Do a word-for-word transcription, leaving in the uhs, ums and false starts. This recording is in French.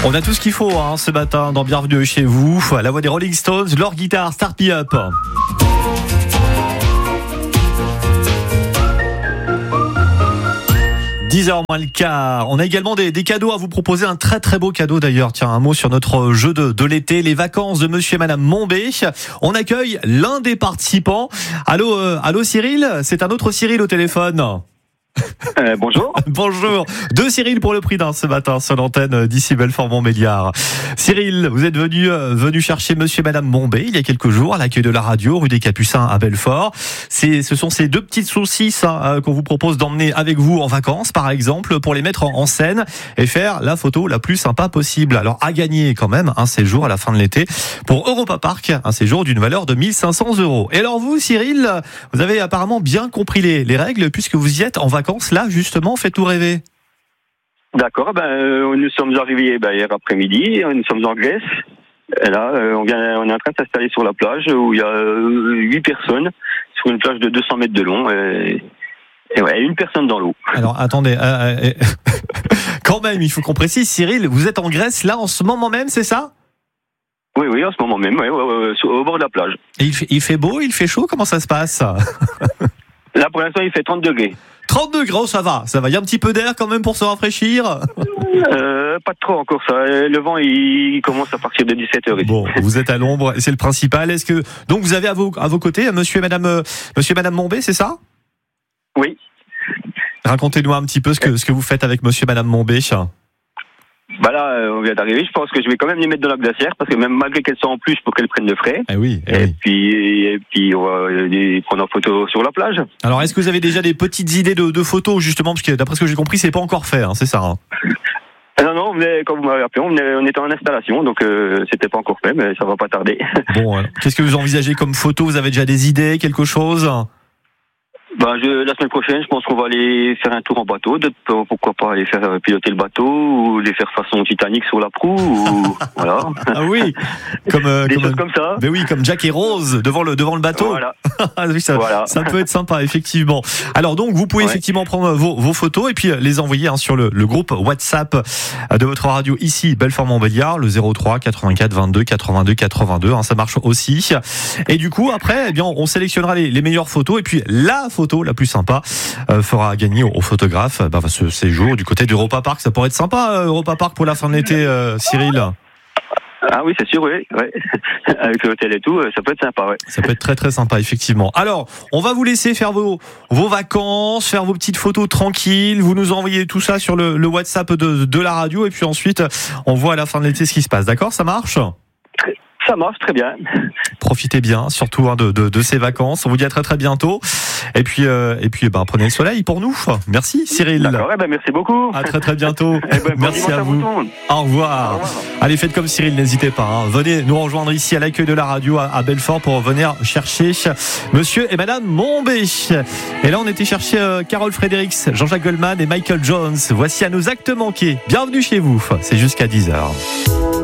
On a tout ce qu'il faut hein, ce matin dans Bienvenue chez vous. La voix des Rolling Stones, leur guitare Start Me Up. dix heures moins le quart. On a également des, des cadeaux à vous proposer. Un très très beau cadeau d'ailleurs. Tiens, un mot sur notre jeu de, de l'été, les vacances de Monsieur et Madame Mombé. On accueille l'un des participants. Allô, euh, allô Cyril. C'est un autre Cyril au téléphone. Euh, bonjour. Bonjour. Deux Cyril pour le prix d'un ce matin sur l'antenne d'ici Belfort-Montbéliard. Cyril, vous êtes venu euh, venu chercher Monsieur et Madame Mombé il y a quelques jours à l'accueil de la radio rue des Capucins à Belfort. C'est ce sont ces deux petites saucisses hein, qu'on vous propose d'emmener avec vous en vacances par exemple pour les mettre en, en scène et faire la photo la plus sympa possible. Alors à gagner quand même un séjour à la fin de l'été pour Europa Park, un séjour d'une valeur de mille cinq cents euros. Et alors vous Cyril, vous avez apparemment bien compris les, les règles puisque vous y êtes en vacances. Là, justement, faites-nous rêver. D'accord, ben, euh, nous sommes arrivés ben, hier après-midi, nous sommes en Grèce. Et là, euh, on, vient, on est en train de s'installer sur la plage où il y a euh, huit personnes, sur une plage de deux cents mètres de long, et, et ouais, une personne dans l'eau. Alors, attendez, euh, euh, quand même, il faut qu'on précise, Cyril, vous êtes en Grèce, là, en ce moment même, c'est ça ? Oui, oui, en ce moment même, ouais, ouais, ouais, au bord de la plage. Et il fait, il fait beau, il fait chaud, comment ça se passe ? Là, pour l'instant, il fait trente degrés. trente degrés, oh, ça va, ça va. Il y a un petit peu d'air quand même pour se rafraîchir. Euh, pas trop encore ça. Le vent, il commence à partir de dix-sept heures. Bon, vous êtes à l'ombre, c'est le principal. Est-ce que donc vous avez à vos à vos côtés Monsieur et Madame euh, Monsieur et Madame Mombé, c'est ça ? Oui. Racontez-nous un petit peu ce que ce que vous faites avec Monsieur et Madame Mombé. Bah là, on vient d'arriver. Je pense que je vais quand même les mettre dans la glacière parce que même malgré qu'elles sont en plus, pour qu'elles prennent de frais. Eh oui. Eh et oui. puis et puis on va les prendre en photo sur la plage. Alors, est-ce que vous avez déjà des petites idées de, de photos justement parce que d'après ce que j'ai compris, c'est pas encore fait, hein, c'est ça. Hein. Non, non, on venait, quand vous m'avez appelé, on, venait, on était en installation, donc euh, c'était pas encore fait, mais ça va pas tarder. Bon, euh, qu'est-ce que vous envisagez comme photo ? Vous avez déjà des idées, quelque chose ? Ben, je, la semaine prochaine, je pense qu'on va aller faire un tour en bateau. De, pourquoi pas aller faire euh, piloter le bateau ou les faire façon Titanic sur la proue. Ou, voilà. Ah oui, comme euh, des comme, choses comme ça. Mais oui, comme Jack et Rose devant le devant le bateau. Voilà. Ah oui, ça, voilà. ça peut être sympa, effectivement. Alors donc, vous pouvez ouais. effectivement prendre vos, vos photos et puis les envoyer hein, sur le, le groupe WhatsApp de votre radio ici, Belfort-Montbéliard, le zéro trois quatre-vingt-quatre vingt-deux quatre-vingt-deux quatre-vingt-deux. Hein, ça marche aussi. Et du coup, après, eh bien, on sélectionnera les, les meilleures photos et puis la photo la plus sympa euh, fera gagner au, au photographe bah, ce séjour du côté d'Europa Park. Ça pourrait être sympa, euh, Europa Park pour la fin de l'été, euh, Cyril. Ah oui, c'est sûr, oui. Ouais. Avec l'hôtel et tout, ça peut être sympa, ouais. Ça peut être très très sympa, effectivement. Alors, on va vous laisser faire vos, vos vacances, faire vos petites photos tranquilles. Vous nous envoyez tout ça sur le, le WhatsApp de, de la radio et puis ensuite, on voit à la fin de l'été ce qui se passe. D'accord ? Ça marche ? Ça marche très bien. Profitez bien, surtout hein, de, de, de ces vacances. On vous dit à très très bientôt. Et puis, euh, et puis, ben prenez le soleil pour nous. Merci, Cyril. D'accord. Eh ben, merci beaucoup. À très très bientôt. Eh ben, merci à vous. À Au revoir. Au revoir. Allez, faites comme Cyril, n'hésitez pas. Hein. Venez nous rejoindre ici à l'accueil de la radio à, à Belfort pour venir chercher Monsieur et Madame Mombé. Et là, on était chercher euh, Carole Fredericks, Jean-Jacques Goldman et Michael Jones. Voici à nos actes manqués. Bienvenue chez vous. C'est jusqu'à dix heures.